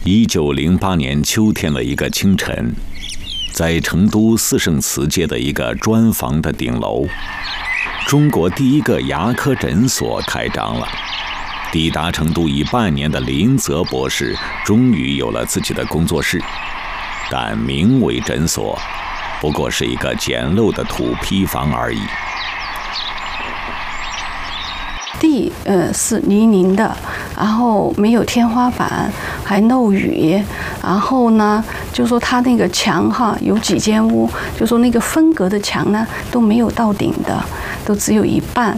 1908年秋天的一个清晨，在成都四圣祠街的一个砖房的顶楼，中国第一个牙科诊所开张了。抵达成都已半年的林泽博士终于有了自己的工作室，但名为诊所，不过是一个简陋的土坯房而已。 地是泥泞的，然后没有天花板，还漏雨。然后呢，就说它那个墙有几间屋，就说那个分隔的墙呢都没有到顶的，都只有一半。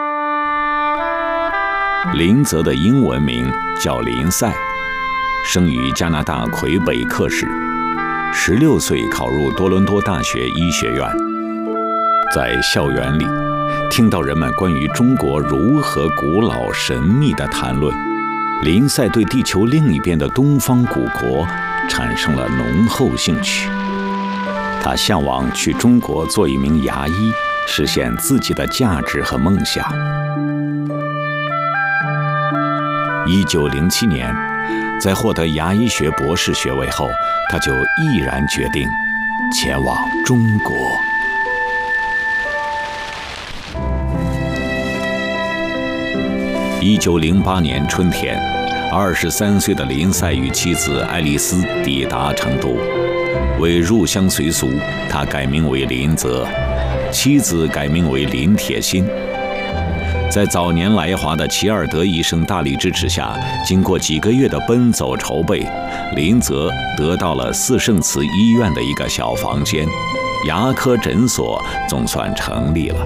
林泽的英文名叫林赛，生于加拿大魁北克市，16岁考入多伦多大学医学院。在校园里，听到人们关于中国如何古老神秘的谈论，林赛对地球另一边的东方古国产生了浓厚兴趣。他向往去中国做一名牙医，实现自己的价值和梦想。1907年，在获得牙医学博士学位后，他就毅然决定前往中国。1908年春天，23岁的林赛与妻子爱丽丝抵达成都。为入乡随俗，他改名为林泽，妻子改名为林铁心。在早年来华的齐尔德医生大力支持下，经过几个月的奔走筹备，林泽得到了四圣祠医院的一个小房间，牙科诊所总算成立了。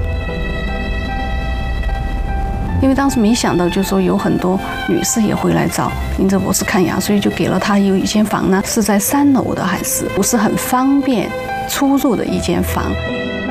因为当时没想到，就说有很多女士也会来找林泽博士看牙，所以就给了她有一间房呢，是在3楼的，还是不是很方便出入的一间房。